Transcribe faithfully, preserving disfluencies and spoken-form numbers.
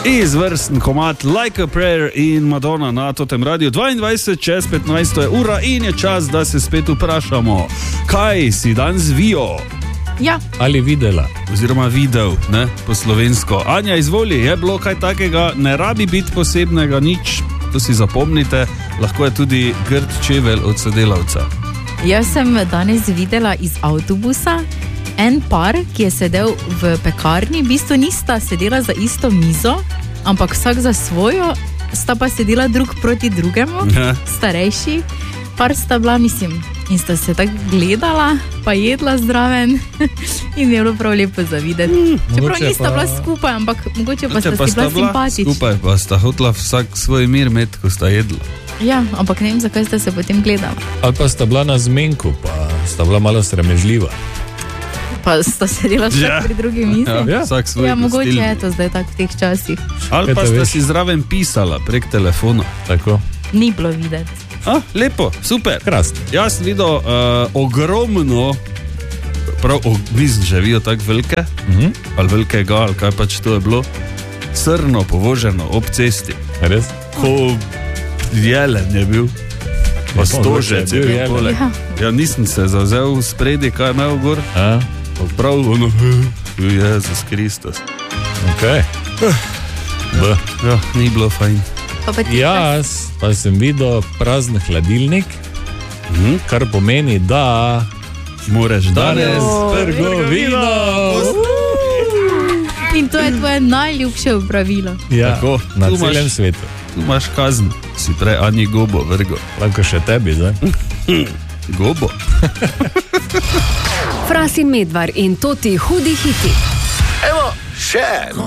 Izvrsten komad Like a Prayer in Madonna na Totem Radio. dvaindvajset čez petnajst je ura in je čas, da se spet vprašamo, kaj si danes vijo? Ja. Ali videla? Oziroma videl, ne, po slovensko. Anja, izvoli, je bilo kaj takega, ne rabi biti posebnega, nič, to si zapomnite, lahko je tudi grd čevelj od sodelavca. Jaz sem danes videla iz avtobusa en par, ki je sedel v pekarni, v bistvu nista sedela za isto mizo, ampak vsak za svojo, sta pa sedela drug proti drugemu, Ja. starejši, par sta bila, mislim, in sta se tako gledala, pa jedla zdraven in je bilo prav lepo za videti. Mm, Čeprav mogoče nista pa- bila skupaj, ampak mogoče pa Če sta si bila simpatična. skupaj, pa sta hotla vsak svoj mir imeti, ko sta jedla. Ja, ampak ne vem, zakaj sta se potem gledala. Ali pa sta bila na zmenku, pa sta bila malo sramežljiva. Pa sta sedela vsak Ja. pri drugi mizi. Ja, vsak svoj Ja, mogoče stil. je to zdaj tako v teh časih. Ali Kaj pa te sta veš? si zraven pisala prek telefona. Tako, Ni bilo videti. A, lepo, super. krasno. Jaz sem videl uh, ogromno, prav, o, mislim, že vijo tako velike, Mhm. ali velikega, ali kaj pač to je bilo, srno povoženo ob cesti. Res? Ko jelen je bil, pa Lepo, stožec je bil bil jelen. poleg. Ja. Ja, nisem se zavzel spredi, kaj je imel gor, A, prav ono, Jezus Kristus. okej. B. Ja, ni bilo fajn. Pa pa ti Jaz pa sem videl prazen hladilnik, Mhm. kar pomeni, da Moreš danes Jo, trgovino. In to je tvoje najljubše opravilo. Ja, Tako, na tu imaš- celem svetu. Tu imaš kazen, si prej Ani gobo vrgo. Lahko še tebi, zdaj. Gobo? Fras in Medvar in Toti hudi hiti. Evo, še eno.